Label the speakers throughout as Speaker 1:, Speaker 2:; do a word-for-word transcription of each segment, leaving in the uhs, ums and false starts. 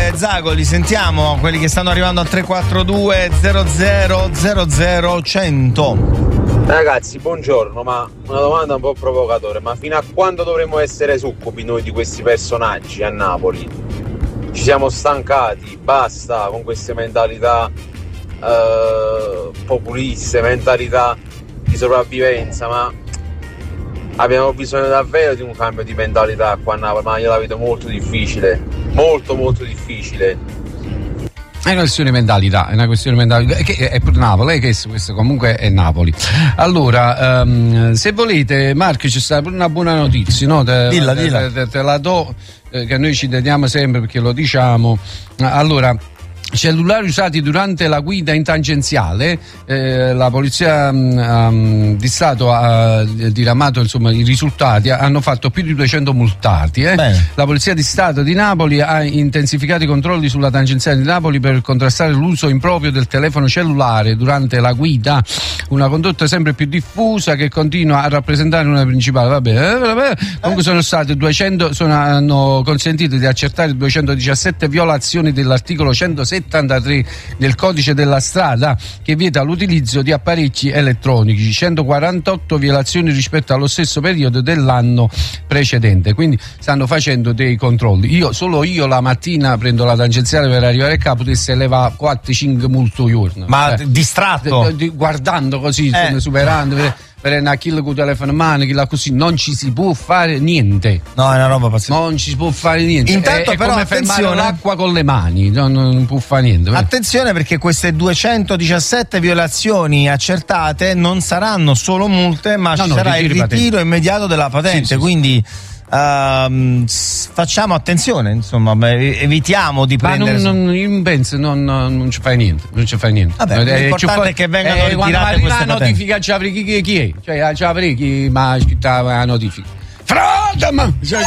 Speaker 1: eh, Zago, li sentiamo, quelli che stanno arrivando al tre quattro due zero zero zero zero cento.
Speaker 2: Ragazzi, buongiorno, ma una domanda un po' provocatore, ma fino a quando dovremo essere succubi noi di questi personaggi a Napoli? Ci siamo stancati, basta con queste mentalità eh, populiste, mentalità di sopravvivenza, ma abbiamo bisogno davvero di un cambio di mentalità qua a Napoli, ma io la vedo molto difficile, molto molto difficile.
Speaker 3: È una questione di mentalità, è una questione di mentalità che è per Napoli, che questo comunque è Napoli. Allora, um, se volete, Marco, c'è stata pure una buona notizia, no? Te,
Speaker 1: dilla,
Speaker 3: te,
Speaker 1: dilla.
Speaker 3: Te, te, te la do, eh, che noi ci teniamo sempre perché lo diciamo. Allora, cellulari usati durante la guida in tangenziale, eh, la polizia um, di Stato ha diramato insomma i risultati, hanno fatto più di duecento multati. Eh. La polizia di Stato di Napoli ha intensificato i controlli sulla tangenziale di Napoli per contrastare l'uso improprio del telefono cellulare durante la guida, una condotta sempre più diffusa che continua a rappresentare una principale. Vabbè, eh, vabbè. Comunque sono state duecento, sono, hanno consentito di accertare duecentodiciassette violazioni dell'articolo centosettantatré del codice della strada che vieta l'utilizzo di apparecchi elettronici, centoquarantotto violazioni rispetto allo stesso periodo dell'anno precedente. Quindi stanno facendo dei controlli. Io solo io la mattina prendo la tangenziale per arrivare a capo e se leva quattro cinque multe giorno.
Speaker 1: Ma
Speaker 3: eh,
Speaker 1: distratto?
Speaker 3: d- d- guardando così, eh. superando per, per una kill con il telefono in mano, chi così, non ci si può fare niente.
Speaker 1: No, è una roba pazzesca.
Speaker 3: Non ci si può fare niente.
Speaker 1: Intanto
Speaker 3: è,
Speaker 1: però
Speaker 3: è come
Speaker 1: attenzione,
Speaker 3: fermare l'acqua con le mani, non, non può fare niente.
Speaker 1: Attenzione, perché queste duecentodiciassette violazioni accertate non saranno solo multe, ma no, ci no, sarà il ritiro patente. immediato della patente, sì, sì, quindi uh, facciamo attenzione, insomma, evitiamo di
Speaker 3: ma
Speaker 1: prendere.
Speaker 3: Non, non, io penso, non, non ci fai niente, non ci fai niente.
Speaker 1: Vabbè, eh, l'importante è che vengano eh, ritirate queste
Speaker 3: la notifica ci avrei chi, chi, chi è? Cioè, ci avrei chi ma scrittava la notifica. Frode, ma cioè,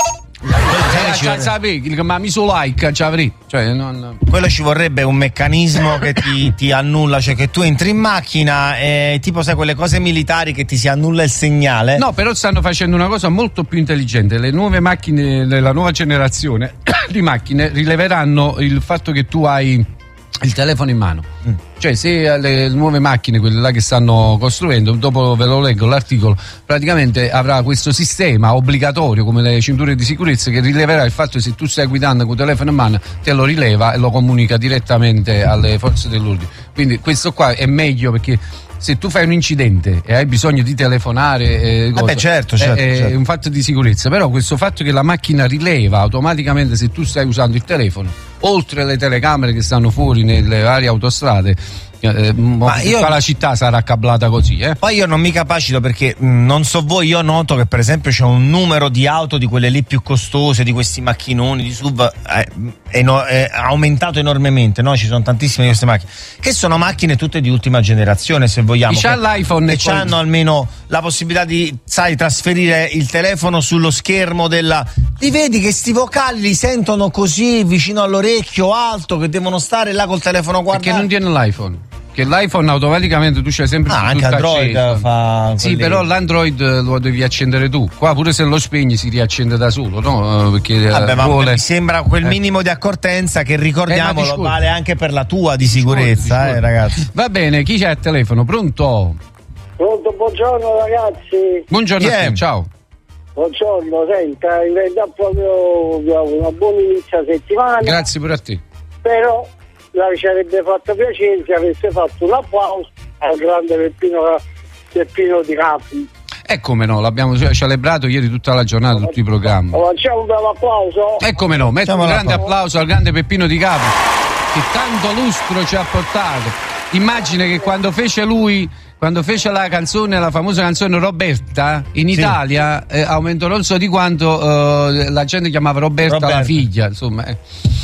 Speaker 3: capito? Ma mi su like ci avrei, cioè, non...
Speaker 1: quello ci vorrebbe un meccanismo che ti, ti annulla, cioè che tu entri in macchina e tipo sai quelle cose militari che ti si annulla il segnale.
Speaker 3: No, però stanno facendo una cosa molto più intelligente. Le nuove macchine della nuova generazione di macchine rileveranno il fatto che tu hai il telefono in mano. Mm. Cioè, se le nuove macchine, quelle là che stanno costruendo, dopo ve lo leggo l'articolo, praticamente avrà questo sistema obbligatorio come le cinture di sicurezza che rileverà il fatto che se tu stai guidando con il telefono in mano te lo rileva e lo comunica direttamente alle forze dell'ordine. Quindi questo qua è meglio, perché se tu fai un incidente e hai bisogno di telefonare, eh,
Speaker 1: cosa, Vabbè, certo, certo,
Speaker 3: è,
Speaker 1: certo.
Speaker 3: è un fatto di sicurezza. Però questo fatto che la macchina rileva automaticamente se tu stai usando il telefono, oltre alle telecamere che stanno fuori nelle varie autostrade, eh, ma io, la città sarà cablata così, eh?
Speaker 1: Poi io non mi capacito, perché mh, non so voi, io noto che per esempio c'è un numero di auto di quelle lì più costose, di questi macchinoni di S U V, eh, è, no, è aumentato enormemente, no? Ci sono tantissime di queste macchine che sono macchine tutte di ultima generazione, se vogliamo,
Speaker 3: c'ha
Speaker 1: che,
Speaker 3: l'iPhone
Speaker 1: che hanno almeno la possibilità di, sai, trasferire il telefono sullo schermo della... Li vedi che sti vocali li sentono così vicino all'orecchio alto, che devono stare là col telefono guardando.
Speaker 3: Perché non tiene l'iPhone? Che l'iPhone automaticamente tu c'hai sempre
Speaker 1: ah, anche Android acceso. Fa
Speaker 3: sì, però l'Android lo devi accendere tu. Qua pure se lo spegni si riaccende da solo, no? Perché
Speaker 1: Vabbè,
Speaker 3: vuole...
Speaker 1: ma mi sembra quel minimo eh. di accortenza che, ricordiamolo, eh, vale anche per la tua di sicurezza, eh, ragazzi.
Speaker 3: Va bene, chi c'è al telefono? Pronto?
Speaker 4: Pronto, buongiorno ragazzi.
Speaker 3: Buongiorno yeah. a te, ciao.
Speaker 4: Buongiorno, senta, in verità proprio una buona inizio settimana.
Speaker 3: Grazie pure a te.
Speaker 4: Però ci avrebbe fatto piacere se avesse fatto un applauso al grande Peppino, Peppino Di Capri.
Speaker 3: E come no, l'abbiamo celebrato ieri tutta la giornata, tutti i programmi.
Speaker 4: Facciamo un bel applauso.
Speaker 3: E come no, metto un grande applauso al grande Peppino Di Capri, che tanto lustro ci ha portato. Immagina che quando fece lui, quando fece la canzone, la famosa canzone Roberta, in sì. Italia eh, aumentò non so di quanto, eh, la gente chiamava Roberta, Roberta. la figlia, insomma. Eh.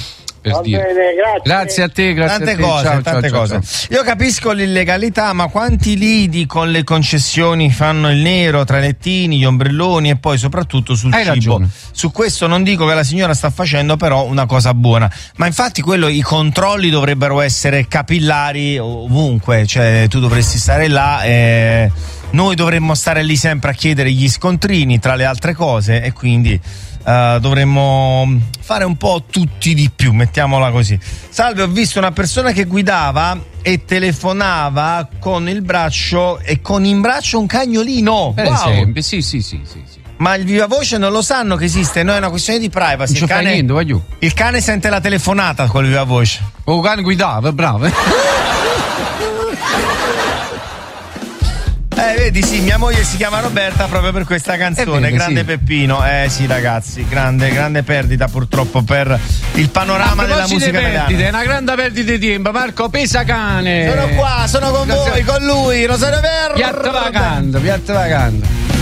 Speaker 4: Va bene, grazie.
Speaker 3: Grazie a te, grazie
Speaker 1: tante
Speaker 3: a te.
Speaker 1: Cose,
Speaker 3: ciao,
Speaker 1: tante
Speaker 3: ciao,
Speaker 1: cose.
Speaker 3: Ciao.
Speaker 1: Io capisco l'illegalità, ma quanti lidi con le concessioni fanno il nero tra i lettini, gli ombrelloni e poi soprattutto sul
Speaker 3: Hai
Speaker 1: cibo.
Speaker 3: Ragione.
Speaker 1: Su questo non dico che la signora sta facendo però una cosa buona, ma infatti quello, i controlli dovrebbero essere capillari ovunque, cioè tu dovresti stare là e noi dovremmo stare lì sempre a chiedere gli scontrini tra le altre cose e quindi uh, dovremmo fare un po' tutti di più, mettiamola così. Salve, ho visto una persona che guidava e telefonava con il braccio e con in braccio un cagnolino.
Speaker 3: Per
Speaker 1: wow.
Speaker 3: esempio, sì, sì, sì, sì, sì.
Speaker 1: Ma il viva voce non lo sanno che esiste, no? È una questione di privacy.
Speaker 3: Non
Speaker 1: Il cane,
Speaker 3: niente, voglio.
Speaker 1: il cane sente la telefonata col viva voce.
Speaker 3: O cane guidava, bravo.
Speaker 1: Eh, vedi, sì, mia moglie si chiama Roberta proprio per questa canzone.
Speaker 3: vero,
Speaker 1: Grande
Speaker 3: sì.
Speaker 1: Peppino. Eh sì, ragazzi, grande, grande perdita purtroppo per il panorama della musica
Speaker 3: perdite,
Speaker 1: italiana.
Speaker 3: è una grande perdita di tempo. Marco Pesacane.
Speaker 1: Sono qua, sono con voi, con lui, Rosario Verde.
Speaker 3: Piatto vacando, piatto vacando.